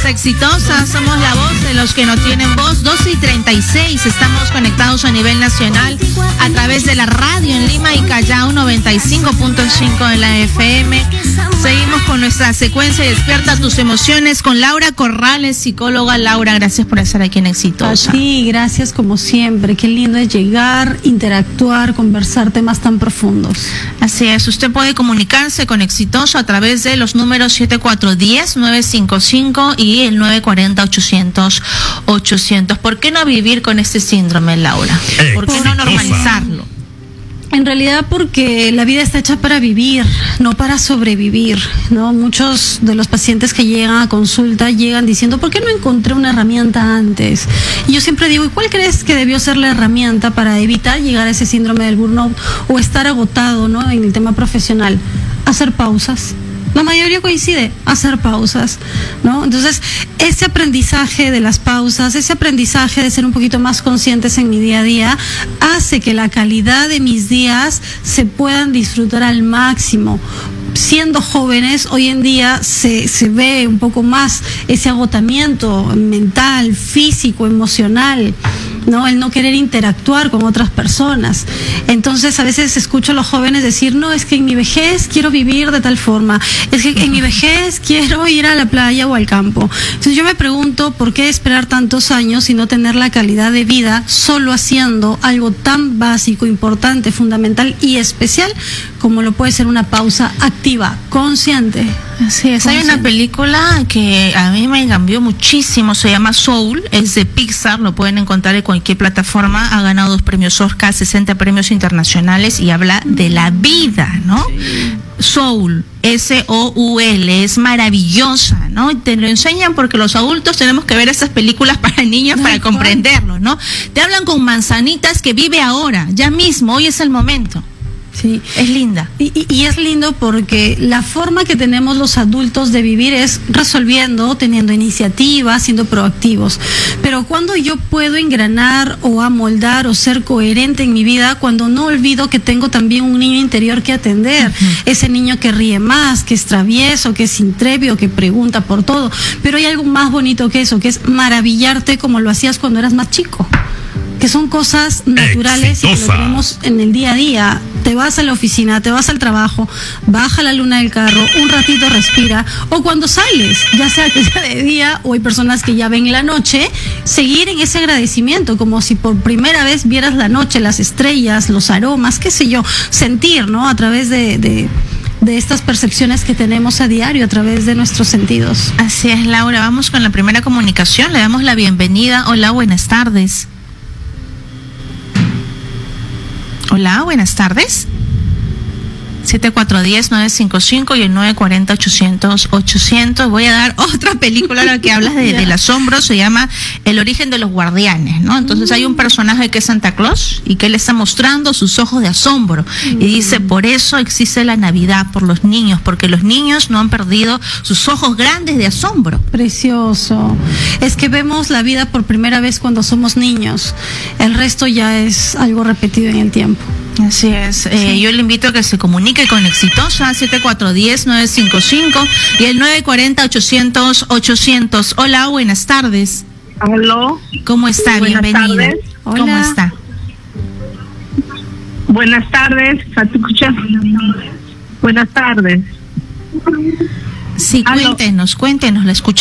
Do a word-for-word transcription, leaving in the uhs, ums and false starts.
exitosas, somos la voz de los que no tienen voz. doce y treinta y seis, estamos conectados a nivel nacional a través de la radio en Lima y Callao, noventa y cinco punto cinco en la F M. Seguimos con nuestra secuencia de Despierta tus emociones con Laura Corrales, psicóloga. Laura, gracias por estar aquí en Exitosa. Sí, gracias como siempre. Qué lindo es llegar, interactuar, conversar temas tan profundos. Así es, usted puede comunicarse con Exitosa a través de los números siete cuatro uno cero, nueve cinco cinco y el nueve cuatro cero, ochocientos, ochocientos. ¿Por qué no vivir con este síndrome, Laura? ¿Por qué no normalizarlo? En realidad porque la vida está hecha para vivir, no para sobrevivir, ¿no? Muchos de los pacientes que llegan a consulta llegan diciendo, ¿por qué no encontré una herramienta antes? Y yo siempre digo, ¿y cuál crees que debió ser la herramienta para evitar llegar a ese síndrome del burnout o estar agotado, ¿no? En el tema profesional? Hacer pausas. La mayoría coincide, hacer pausas, ¿no? Entonces, ese aprendizaje de las pausas, ese aprendizaje de ser un poquito más conscientes en mi día a día, hace que la calidad de mis días se puedan disfrutar al máximo. Siendo jóvenes, hoy en día se, se ve un poco más ese agotamiento mental, físico, emocional, ¿no? El no querer interactuar con otras personas. Entonces, a veces escucho a los jóvenes decir, no, es que en mi vejez quiero vivir de tal forma, es que en mi vejez quiero ir a la playa o al campo. Entonces, yo me pregunto, ¿por qué esperar tantos años y no tener la calidad de vida solo haciendo algo tan básico, importante, fundamental y especial como lo puede ser una pausa activa, consciente? Así es. Hay una película que a mí me cambió muchísimo, se llama Soul, es de Pixar, lo pueden encontrar en cualquier plataforma, ha ganado dos premios Oscar, sesenta premios internacionales y habla de la vida, ¿no? Soul, S O U L, es maravillosa, ¿no? Te lo enseñan porque los adultos tenemos que ver esas películas para niños para comprenderlo, ¿no? Te hablan con manzanitas que vive ahora, ya mismo, hoy es el momento. Sí, es linda. Y, y, y es lindo porque la forma que tenemos los adultos de vivir es resolviendo, teniendo iniciativa, siendo proactivos. Pero cuando yo puedo engranar o amoldar o ser coherente en mi vida, cuando no olvido que tengo también un niño interior que atender, uh-huh. Ese niño que ríe más, que es travieso, que es intrépido, que pregunta por todo. Pero hay algo más bonito que eso, que es maravillarte como lo hacías cuando eras más chico. Que son cosas naturales y que lo tenemos en el día a día. Te vas a la oficina, te vas al trabajo, baja la luna del carro, un ratito respira, o cuando sales, ya sea que sea de día o hay personas que ya ven la noche, seguir en ese agradecimiento, como si por primera vez vieras la noche, las estrellas, los aromas, qué sé yo, sentir, ¿no? A través de, de, de estas percepciones que tenemos a diario, a través de nuestros sentidos. Así es, Laura, vamos con la primera comunicación, le damos la bienvenida. Hola, buenas tardes. Hola, buenas tardes. siete cuatro uno cero, nueve cinco cinco y el nueve cuatro cero, ochocientos, ochocientos. Voy a dar otra película la que hablas de, del asombro, se llama El origen de los guardianes, ¿no? Entonces hay un personaje que es Santa Claus y que él está mostrando sus ojos de asombro y dice, por eso existe la Navidad, por los niños, porque los niños no han perdido sus ojos grandes de asombro. Precioso. Es que vemos la vida por primera vez cuando somos niños. El resto ya es algo repetido en el tiempo. Así es. Eh, sí. Yo le invito a que se comunique con Exitosa, siete cuatro uno cero, nueve cinco cinco y el nueve cuatro cero, ochocientos, ochocientos. Hola, buenas tardes. Aló. ¿Cómo está? Buenas Bienvenida. Tardes. ¿Cómo Hola. está? Buenas tardes. ¿Escucha? Buenas tardes. Sí, Aló. cuéntenos, cuéntenos, la escuchamos.